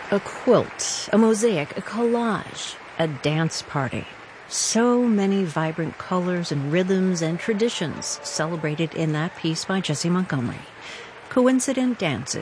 A quilt, a mosaic, a collage, a dance party. So many vibrant colors and rhythms and traditions celebrated in that piece by Jessie Montgomery. Coincident Dances